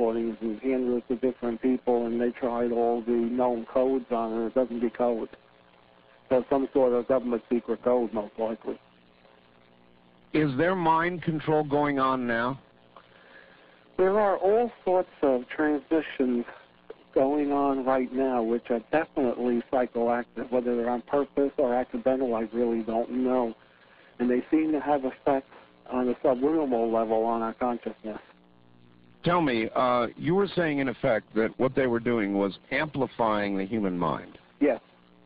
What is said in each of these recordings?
recordings and handed it to different people, and they tried all the known codes on it, and it doesn't decode. So some sort of government secret code, most likely. Is there mind control going on now? There are all sorts of transmissions going on right now, which are definitely psychoactive. Whether they're on purpose or accidental, I really don't know. And they seem to have effects on a subliminal level on our consciousness. Tell me, you were saying in effect that what they were doing was amplifying the human mind. Yes.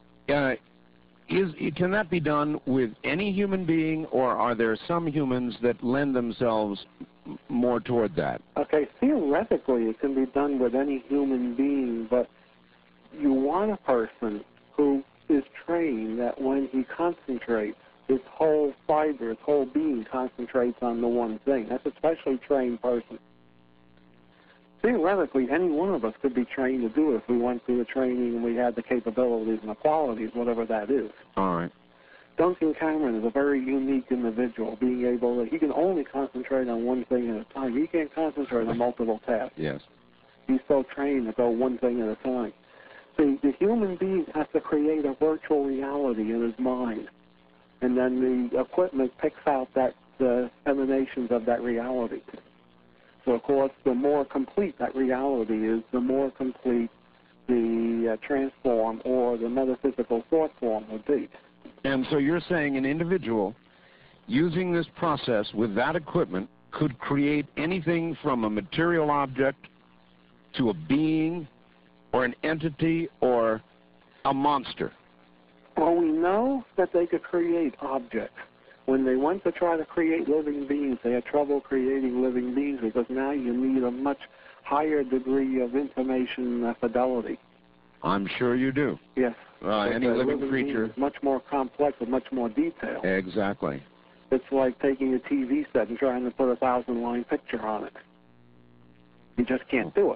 Can that be done with any human being, or are there some humans that lend themselves more toward that? Okay, theoretically it can be done with any human being, but you want a person who is trained that when he concentrates, his whole fiber, his whole being concentrates on the one thing. That's a specially trained person. Theoretically, any one of us could be trained to do it if we went through the training and we had the capabilities and the qualities, whatever that is. All right. Duncan Cameron is a very unique individual, being able to, he can only concentrate on one thing at a time. He can't concentrate on multiple tasks. Yes. He's so trained to go one thing at a time. See, the human being has to create a virtual reality in his mind, and then the equipment picks out the emanations of that reality. So, of course, the more complete that reality is, the more complete the transform or the metaphysical thought form would be. And so you're saying an individual using this process with that equipment could create anything from a material object to a being or an entity or a monster? Well, we know that they could create objects. When they went to try to create living beings, they had trouble creating living beings because now you need a much higher degree of information fidelity. I'm sure you do. Yes. Any living creature. Is much more complex with much more detail. Exactly. It's like taking a TV set and trying to put a 1,000-line picture on it. You just can't do it.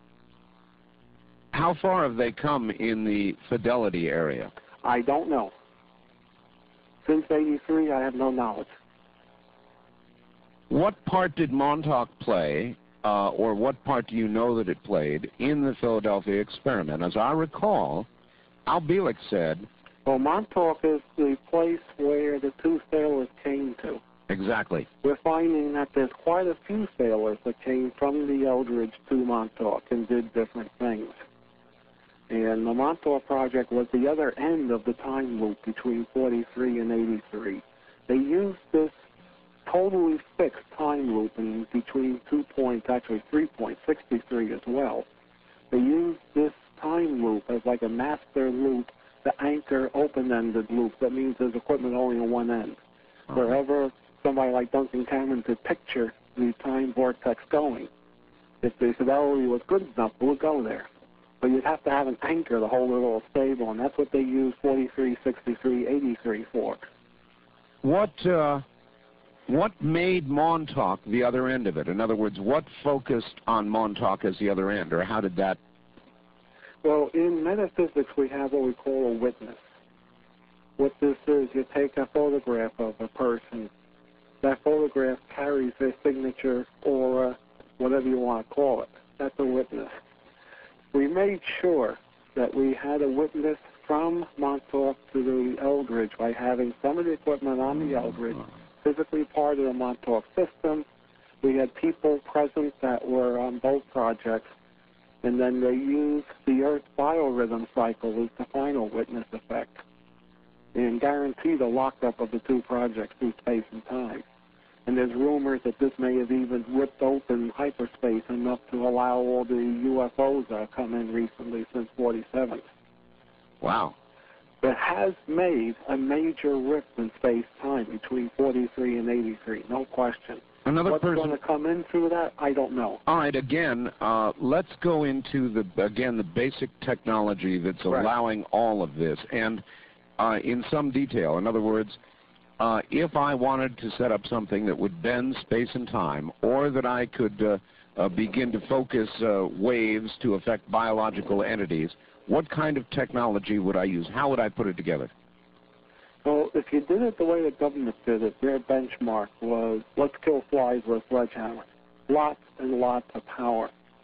How far have they come in the fidelity area? I don't know. Since '83, I have no knowledge. What part did Montauk play, or what part do you know that it played, in the Philadelphia experiment? As I recall, Al Bielek said... Well, Montauk is the place where the two sailors came to. Exactly. We're finding that there's quite a few sailors that came from the Eldridge to Montauk and did different things. And the Montauk Project was the other end of the time loop between 43 and 83. They used this totally fixed time loop in between 2 points, actually 3 points, 63 as well. They used this time loop as like a master loop to anchor open-ended loops. That means there's equipment only on one end. Wherever somebody like Duncan Cameron could picture the time vortex going, if the fidelity was good enough, it would go there. But you'd have to have an anchor to hold it all stable, and that's what they use 43, 63, 83 for. What made Montauk the other end of it? In other words, what focused on Montauk as the other end, or how did that... Well, in metaphysics, we have what we call a witness. What this is, you take a photograph of a person. That photograph carries their signature or whatever you want to call it. That's a witness. We made sure that we had a witness from Montauk to the Eldridge by having some of the equipment on the Eldridge, physically part of the Montauk system. We had people present that were on both projects, and then they used the Earth biorhythm cycle as the final witness effect and guaranteed a lockup of the two projects through space and time. And there's rumors that this may have even ripped open hyperspace enough to allow all the UFOs that have come in recently since 47. Wow. It has made a major rift in space-time between 43 and 83, no question. What's going to come in through that, I don't know. All right, again, let's go into the basic technology that's allowing all of this, and in some detail. In other words, if I wanted to set up something that would bend space and time, or that I could begin to focus waves to affect biological entities, what kind of technology would I use? How would I put it together? Well, if you did it the way the government did it, their benchmark was, let's kill flies with a sledgehammer. Lots and lots of power.